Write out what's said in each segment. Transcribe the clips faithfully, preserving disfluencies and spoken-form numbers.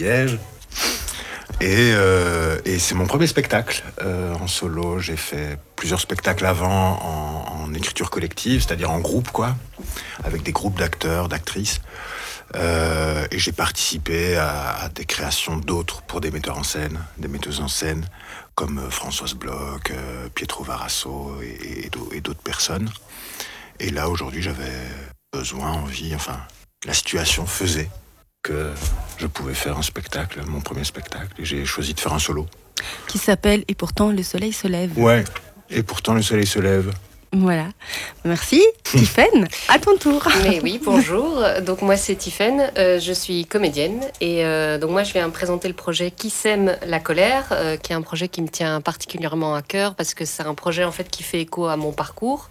Liège. Et, euh, et c'est mon premier spectacle euh, en solo. J'ai fait plusieurs spectacles avant en, en écriture collective, c'est-à-dire en groupe, quoi, avec des groupes d'acteurs, d'actrices. Euh, et j'ai participé à, à des créations d'autres pour des metteurs en scène, des metteuses en scène, comme euh, Françoise Bloch, euh, Pietro Varasso et, et, et d'autres personnes. Et là, aujourd'hui, j'avais besoin, envie, enfin, la situation faisait que je pouvais faire un spectacle, mon premier spectacle, et j'ai choisi de faire un solo. Qui s'appelle « Et pourtant le soleil se lève ». Ouais, et pourtant le soleil se lève. Voilà. Merci. Tiffaine, à ton tour. Mais oui, bonjour. Donc moi c'est Tiffaine, euh, je suis comédienne et euh, donc moi je viens présenter le projet Qui sème la colère, euh, qui est un projet qui me tient particulièrement à cœur parce que c'est un projet en fait qui fait écho à mon parcours.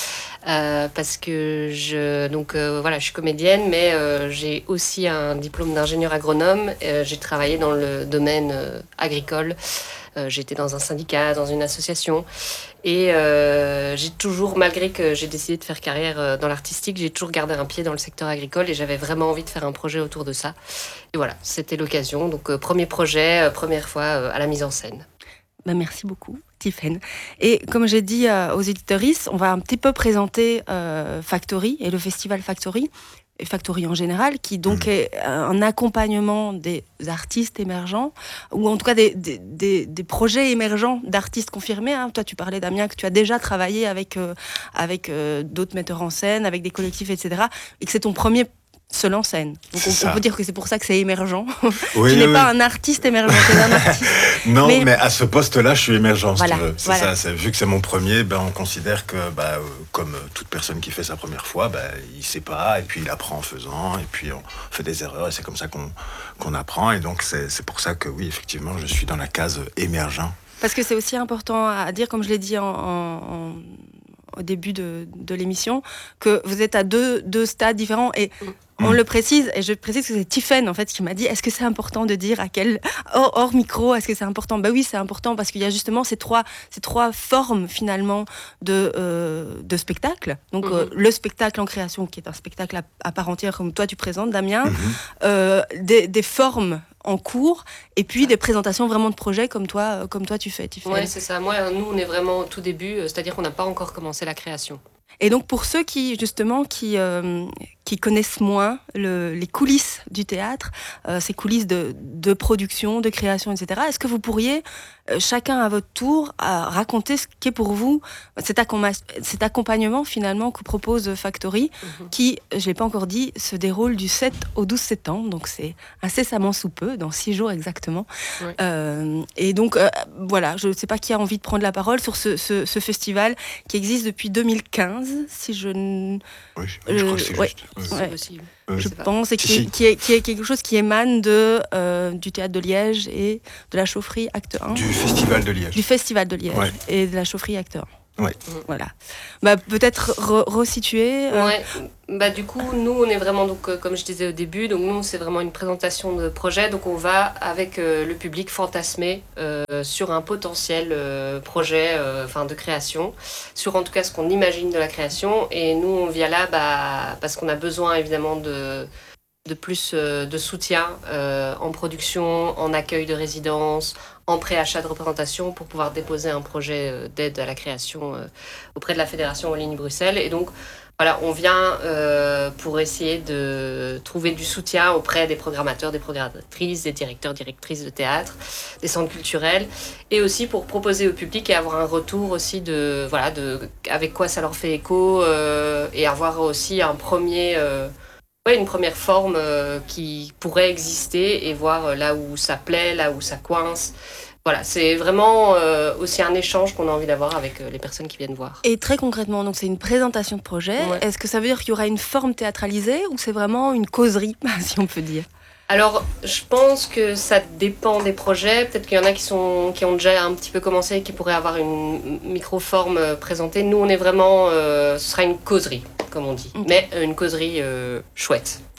Euh, parce que je donc euh, voilà, je suis comédienne, mais euh, j'ai aussi un diplôme d'ingénieur agronome. Euh, j'ai travaillé dans le domaine euh, agricole. Euh, j'étais dans un syndicat, dans une association, et euh, j'ai toujours, malgré que j'ai décidé de faire carrière euh, dans l'artistique, j'ai toujours gardé un pied dans le secteur agricole, et j'avais vraiment envie de faire un projet autour de ça. Et voilà, c'était l'occasion. Donc euh, premier projet, euh, première fois euh, à la mise en scène. Bah, merci beaucoup, Tiffaine. Et comme j'ai dit euh, aux éditoristes, on va un petit peu présenter euh, Factory et le festival Factory, et Factory en général, qui donc mmh. est un accompagnement des artistes émergents, ou en tout cas des, des, des, des projets émergents d'artistes confirmés. Hein. Toi, tu parlais, Damien, que tu as déjà travaillé avec, euh, avec euh, d'autres metteurs en scène, avec des collectifs, et cetera, et que c'est ton premier seul en scène. Donc on, on peut dire que c'est pour ça que c'est émergent. Oui, tu n'es oui, pas oui. un artiste émergent, tu es un artiste. Non, mais... mais... mais à ce poste-là, je suis émergent, voilà, si tu veux. C'est voilà. ça, c'est, vu que c'est mon premier, ben, on considère que, bah, euh, comme toute personne qui fait sa première fois, ben, il ne sait pas, et puis il apprend en faisant, et puis on fait des erreurs, et c'est comme ça qu'on, qu'on apprend. Et donc c'est, c'est pour ça que, oui, effectivement, je suis dans la case émergent. Parce que c'est aussi important à dire, comme je l'ai dit en... en, en... au début de, de l'émission, que vous êtes à deux, deux stades différents et on mmh. le précise, et je précise que c'est Tiffaine en fait qui m'a dit est-ce que c'est important de dire à quel hors, hors micro, est-ce que c'est important? Bah oui, c'est important parce qu'il y a justement ces trois, ces trois formes finalement de, euh, de spectacle. Donc mmh. euh, le spectacle en création qui est un spectacle à, à part entière comme toi tu présentes, Damien, mmh. euh, des, des formes en cours, et puis des présentations vraiment de projets comme toi, comme toi tu fais. Tu fais. Ouais, c'est ça. Moi, nous, on est vraiment au tout début, c'est-à-dire qu'on n'a pas encore commencé la création. Et donc pour ceux qui justement qui euh, qui connaissent moins le, les coulisses du théâtre, euh, ces coulisses de, de production, de création, et cetera. Est-ce que vous pourriez euh, chacun à votre tour à raconter ce qu'est pour vous cet, accom- cet accompagnement finalement que propose Factory, mm-hmm. qui, je l'ai pas encore dit, se déroule du sept au douze septembre, donc c'est incessamment sous peu, dans six jours exactement. Oui. Euh, et donc euh, voilà, je ne sais pas qui a envie de prendre la parole sur ce, ce, ce festival qui existe depuis deux mille quinze, si je ne... Oui, je, je crois que c'est ouais. juste. C'est ouais. possible. Je, je pense, et si, qui, si. qui, est, qui est quelque chose qui émane de, euh, du Théâtre de Liège et de la Chaufferie Acte un. Du Festival de Liège. Du Festival de Liège, ouais. Et de la Chaufferie Acte un. Ouais. Voilà. Bah, peut-être re- resituer. Euh... Ouais. Bah, du coup, nous, on est vraiment, donc, euh, comme je disais au début, donc nous, c'est vraiment une présentation de projet. Donc, on va, avec euh, le public, fantasmer euh, sur un potentiel euh, projet euh, de création, sur en tout cas ce qu'on imagine de la création. Et nous, on vient là bah, parce qu'on a besoin, évidemment, de, de plus euh, de soutien euh, en production, en accueil de résidence, en pré-achat de représentation pour pouvoir déposer un projet euh, d'aide à la création euh, auprès de la Fédération Wallonie-Bruxelles. Et donc, voilà, on vient euh, pour essayer de trouver du soutien auprès des programmateurs, des programmatrices, des directeurs, directrices de théâtre, des centres culturels, et aussi pour proposer au public et avoir un retour aussi de, voilà, de avec quoi ça leur fait écho, euh, et avoir aussi un premier... Euh, Ouais, une première forme euh, qui pourrait exister et voir euh, là où ça plaît, là où ça coince. Voilà, c'est vraiment euh, aussi un échange qu'on a envie d'avoir avec euh, les personnes qui viennent voir. Et très concrètement, donc c'est une présentation de projet. Ouais. Est-ce que ça veut dire qu'il y aura une forme théâtralisée ou c'est vraiment une causerie, si on peut dire ? Alors, je pense que ça dépend des projets. Peut-être qu'il y en a qui, sont, qui ont déjà un petit peu commencé et qui pourraient avoir une micro-forme présentée. Nous, on est vraiment... Euh, ce sera une causerie, comme on dit. Okay. Mais une causerie euh, chouette.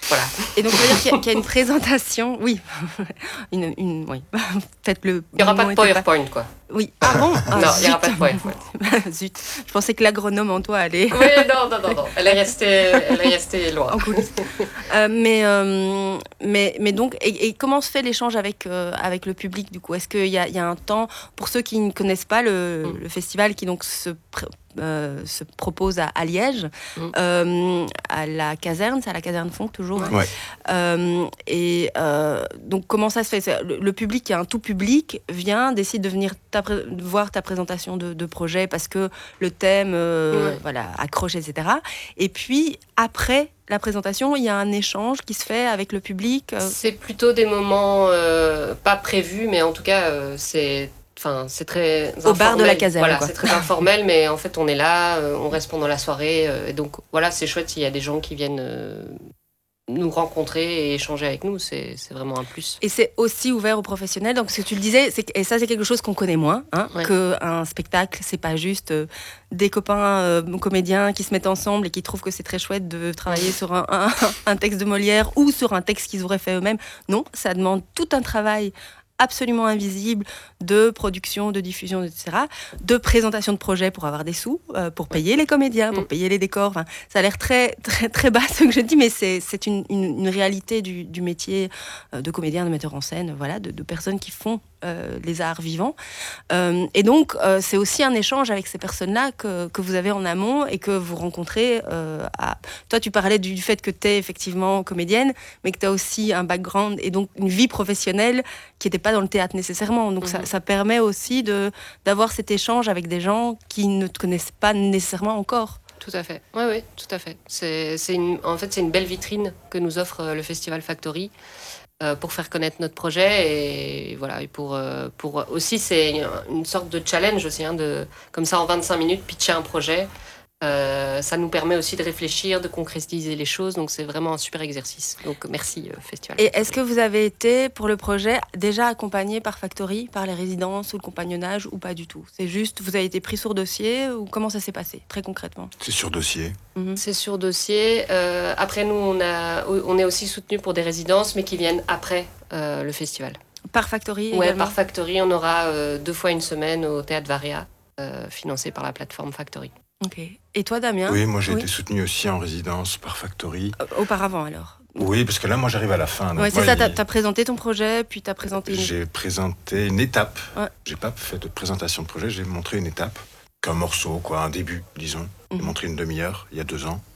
Voilà. Et donc, ça veut dire qu'il y a, qu'il y a une présentation, oui, une, une, oui. Peut-être le. Il n'y aura pas de PowerPoint, pas... quoi. Oui. Ah bon ah, non, il n'y aura pas de PowerPoint. Zut. Je pensais que l'agronome en toi allait. Oui, non, non, non, non. Elle est restée, elle est restée loin. En coulisses. euh, mais, euh, mais, mais donc, et, et comment se fait l'échange avec, euh, avec le public du coup ? Est-ce qu'il y a, il y a un temps, pour ceux qui ne connaissent pas le, mm. le festival qui donc se. Pr- Euh, se propose à, à Liège, mmh. euh, à la caserne, c'est à la caserne Fonck toujours. Ouais. Euh, et euh, donc comment ça se fait ? C'est, le, le public, qui est un tout public, vient, décide de venir ta, voir ta présentation de, de projet parce que le thème, euh, ouais. voilà, accroche, et cetera. Et puis après la présentation, il y a un échange qui se fait avec le public. Euh... C'est plutôt des moments euh, pas prévus, mais en tout cas, euh, c'est Enfin, c'est très au informel. Bar de la caserne. Voilà, quoi. C'est très informel, mais en fait, on est là, euh, on reste pendant la soirée. Euh, et donc, voilà, c'est chouette s'il y a des gens qui viennent euh, nous rencontrer et échanger avec nous. C'est, c'est vraiment un plus. Et c'est aussi ouvert aux professionnels. Donc, ce que tu le disais, c'est, et ça, c'est quelque chose qu'on connaît moins, hein, ouais. qu'un spectacle, c'est pas juste euh, des copains euh, comédiens qui se mettent ensemble et qui trouvent que c'est très chouette de travailler sur un, un, un texte de Molière ou sur un texte qu'ils auraient fait eux-mêmes. Non, ça demande tout un travail absolument invisible de production, de diffusion, et cetera, de présentation de projets pour avoir des sous, euh, pour payer les comédiens, pour payer les décors. Enfin, ça a l'air très, très, très bas ce que je dis, mais c'est, c'est une, une, une réalité du, du métier de comédien, de metteur en scène, voilà, de, de personnes qui font euh, les arts vivants. Euh, et donc, euh, c'est aussi un échange avec ces personnes-là que, que vous avez en amont et que vous rencontrez. Euh, à... Toi, tu parlais du, du fait que tu es effectivement comédienne, mais que tu as aussi un background et donc une vie professionnelle qui n'était pas dans le théâtre nécessairement. Donc, mm-hmm. ça, ça permet aussi de, d'avoir cet échange avec des gens qui ne te connaissent pas nécessairement encore. Tout à fait. Oui, oui, tout à fait. C'est, c'est une, en fait, c'est une belle vitrine que nous offre le Festival Factory euh, pour faire connaître notre projet. Et voilà, et pour, euh, pour aussi, c'est une, une sorte de challenge aussi, hein, de, comme ça, en vingt-cinq minutes, pitcher un projet. Euh, ça nous permet aussi de réfléchir, de concrétiser les choses, donc c'est vraiment un super exercice. Donc merci euh, Festival. Et est-ce que vous avez été pour le projet déjà accompagné par Factory, par les résidences ou le compagnonnage ou pas du tout ? C'est juste, vous avez été pris sur dossier ou comment ça s'est passé très concrètement ? C'est sur dossier. Mm-hmm. C'est sur dossier. Euh, après nous, on a, on est aussi soutenu pour des résidences, mais qui viennent après euh, le festival. Par Factory Ouais, également ? Par Factory, on aura euh, deux fois une semaine au Théâtre Varia, euh, financé par la plateforme Factory. Ok. Et toi, Damien ? Oui, moi j'ai oui. été soutenu aussi en résidence par Factory. Euh, auparavant alors ? Oui, parce que là, moi j'arrive à la fin. Oui, c'est moi, ça, il... tu as présenté ton projet, puis tu as présenté une... J'ai présenté une étape. Ouais. J'ai pas fait de présentation de projet, j'ai montré une étape, qu'un morceau, quoi, un début, disons. Mm-hmm. J'ai montré une demi-heure, il y a deux ans.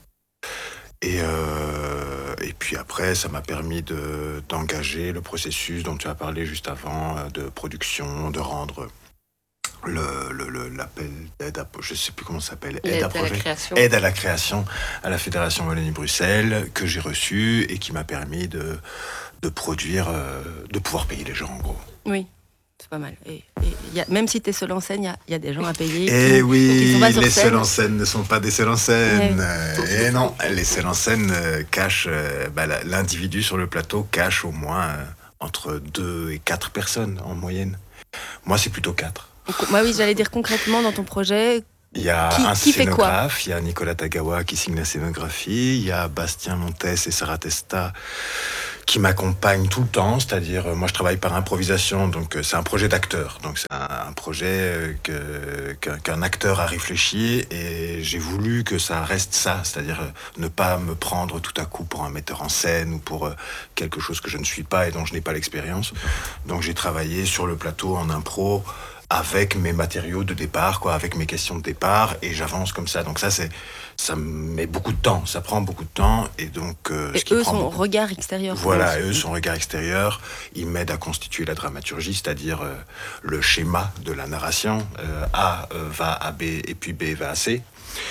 Et, euh, et puis après, ça m'a permis de, d'engager le processus dont tu as parlé juste avant, de production, de rendre... Le, le, le, l'appel d'aide à, je sais plus comment ça s'appelle, aide, aide à projet, création. aide à la création à la Fédération Wallonie-Bruxelles que j'ai reçu et qui m'a permis de, de produire, euh, de pouvoir payer les gens en gros. Oui, c'est pas mal. Et, et y a, même si t'es seul en scène, il y a, y a des gens à payer. Et qui, oui, qui sont pas sur les scène. seuls en scène ne sont pas des seuls en scène. Ouais. Et non, les seuls en scène euh, cachent, euh, bah, l'individu sur le plateau cache au moins euh, entre deux et quatre personnes en moyenne. Moi, c'est plutôt quatre. Moi, oui, j'allais dire concrètement dans ton projet. Il y a qui, un qui scénographe, il y a Nicolas Tagawa qui signe la scénographie, il y a Bastien Montes et Sarah Testa qui m'accompagnent tout le temps, c'est-à-dire moi je travaille par improvisation, donc c'est un projet d'acteur, donc c'est un, un projet que, qu'un, qu'un acteur a réfléchi et j'ai voulu que ça reste ça, c'est-à-dire ne pas me prendre tout à coup pour un metteur en scène ou pour quelque chose que je ne suis pas et dont je n'ai pas l'expérience. Donc j'ai travaillé sur le plateau en impro avec mes matériaux de départ, quoi, avec mes questions de départ, et j'avance comme ça. Donc ça, c'est, ça met beaucoup de temps, ça prend beaucoup de temps, et donc... Euh, et ce qui eux, prend son beaucoup... regard extérieur. Voilà, eux, son regard extérieur, ils m'aident à constituer la dramaturgie, c'est-à-dire euh, le schéma de la narration. Euh, A euh, va à B, et puis B va à C.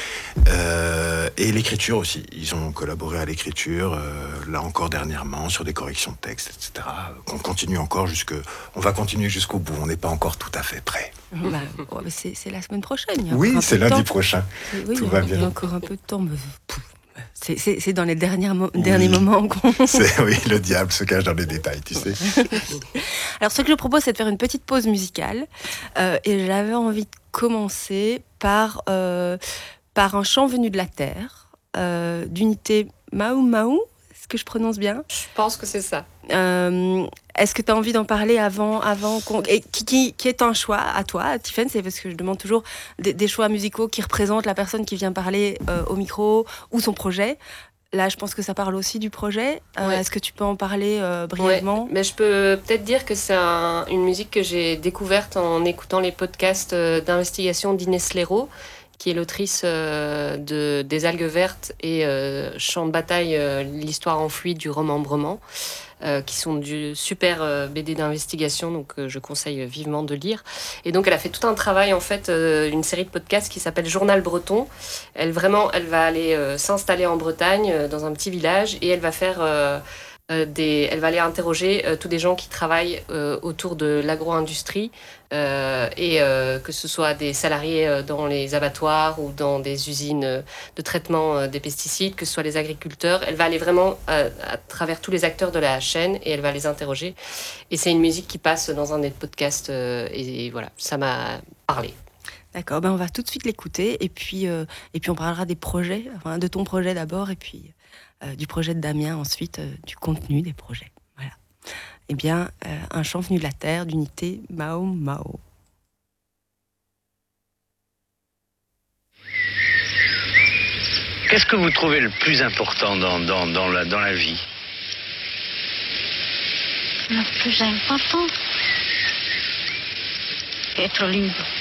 Euh, et l'écriture aussi, ils ont collaboré à l'écriture, euh, là encore dernièrement, sur des corrections de texte, et cetera. On continue encore jusque, on va continuer jusqu'au bout, on n'est pas encore tout à fait prêt. Bah, oh, mais c'est, c'est la semaine prochaine. Oui, c'est lundi prochain. Oui, tout il va bien. Il y a encore un peu de temps, mais c'est, c'est, c'est dans les derniers, mo- oui. derniers moments qu'on... c'est, oui, le diable se cache dans les détails, tu sais. Alors, ce que je propose, c'est de faire une petite pause musicale, euh, et j'avais envie de commencer par... Euh, par un chant venu de la terre, euh, d'unité Mau Mau, que je prononce bien? Je pense que c'est ça. Euh, est-ce que tu as envie d'en parler avant, avant qu'on... Et qui, qui, qui est un choix à toi, Tiffaine? C'est parce que je demande toujours des, des choix musicaux qui représentent la personne qui vient parler euh, au micro ou son projet. Là, je pense que ça parle aussi du projet. Euh, Ouais. Est-ce que tu peux en parler euh, brièvement? Ouais, mais je peux peut-être dire que c'est un- une musique que j'ai découverte en écoutant les podcasts euh, d'investigation d'Inès Leroux, qui est l'autrice euh, de Des algues vertes et euh, Champ de bataille, euh, l'histoire enfouie du remembrement, euh, qui sont du super euh, B D d'investigation, donc euh, je conseille vivement de lire. Et donc elle a fait tout un travail, en fait, euh, une série de podcasts qui s'appelle Journal Breton. Elle vraiment, elle va aller euh, s'installer en Bretagne, euh, dans un petit village, et elle va faire... euh, euh, des, elle va aller interroger euh, tous des gens qui travaillent euh, autour de l'agro-industrie, euh, et euh, que ce soit des salariés euh, dans les abattoirs ou dans des usines euh, de traitement euh, des pesticides, que ce soit les agriculteurs. Elle va aller vraiment euh, à travers tous les acteurs de la chaîne et elle va les interroger. Et c'est une musique qui passe dans un des podcasts euh, et, et voilà, ça m'a parlé. D'accord, ben on va tout de suite l'écouter et puis, euh, et puis on parlera des projets, enfin de ton projet d'abord et puis euh, du projet de Damien ensuite, euh, du contenu des projets. Voilà. Eh bien, euh, un chant venu de la terre, d'unité, Mao Mao. Qu'est-ce que vous trouvez le plus important dans, dans, dans, la, dans la vie? Le plus important, être libre.